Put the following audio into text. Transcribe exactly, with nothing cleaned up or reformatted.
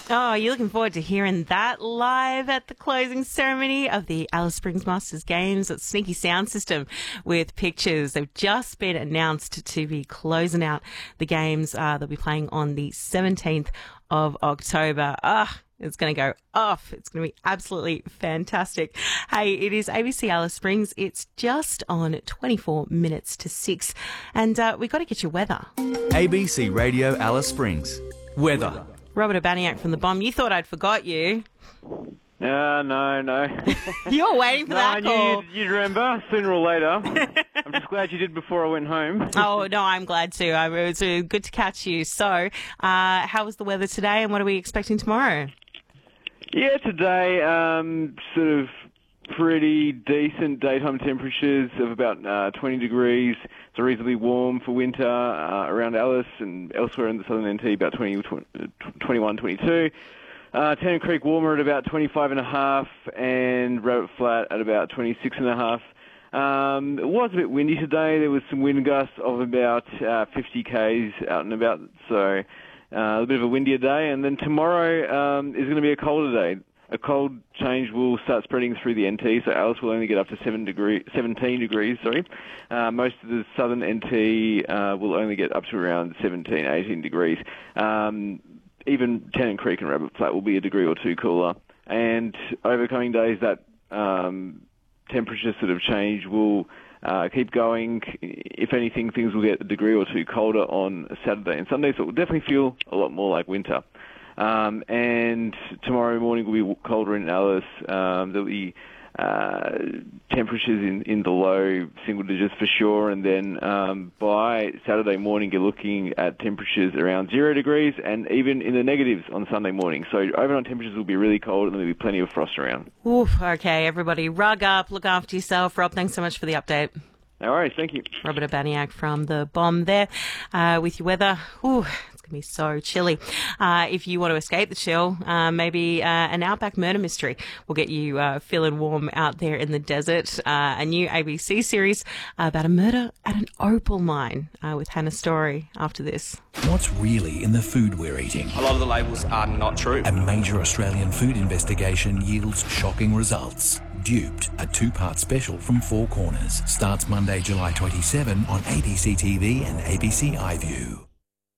Oh, you're looking forward to hearing that live at the closing ceremony of the Alice Springs Masters Games at Sneaky Sound System with pictures. They've just been announced to be closing out the games. Uh, they'll be playing on the seventeenth of October. Ah. It's going to go off. It's going to be absolutely fantastic. Hey, it is A B C Alice Springs. It's just on twenty-four minutes to six. And uh, we've got to get your weather. A B C Radio Alice Springs. Weather. Robert Abaniak from The Bomb. You thought I'd forgot you. Uh, no, no. You're waiting for no, that I knew call. You'd, you'd remember sooner or later. I'm just glad you did before I went home. Oh, no, I'm glad too. I, it was uh, good to catch you. So, uh, how was the weather today and what are we expecting tomorrow? Yeah, today, um, sort of pretty decent daytime temperatures of about uh, twenty degrees. It's reasonably warm for winter uh, around Alice and elsewhere in the southern N T, about twenty, twenty-one, twenty-two. Uh, Tennant Creek warmer at about twenty-five and a half, and Rabbit Flat at about twenty-six and a half. Um, it was a bit windy today. There was some wind gusts of about uh, fifty kays out and about, so uh, a bit of a windier day. And then tomorrow um, is going to be a colder day. A cold change will start spreading through the N T, so Alice will only get up to seven degree, seventeen degrees. Sorry, uh, most of the southern N T uh, will only get up to around seventeen, eighteen degrees. Um, even Tennant Creek and Rabbit Flat will be a degree or two cooler. And over coming days, that um, temperature sort of change will uh, keep going. If anything, things will get a degree or two colder on Saturday and Sunday, so it will definitely feel a lot more like winter. Um, and tomorrow morning will be colder in Alice. Um, there'll be uh, temperatures in, in the low single digits for sure. And then um, by Saturday morning, you're looking at temperatures around zero degrees and even in the negatives on Sunday morning. So overnight temperatures will be really cold and there'll be plenty of frost around. Oof, okay, everybody, rug up, look after yourself. Rob, thanks so much for the update. No worries, thank you. Robert Abaniak from The Bomb there uh, with your weather. Ooh, it's going to be so chilly. Uh, if you want to escape the chill, uh, maybe uh, an outback murder mystery will get you uh, feeling warm out there in the desert. Uh, a new A B C series about a murder at an opal mine uh, with Hannah Story after this. What's really in the food we're eating? A lot of the labels are not true. A major Australian food investigation yields shocking results. Duped, a two-part special from Four Corners, starts Monday, July twenty-seventh on A B C T V and A B C iView.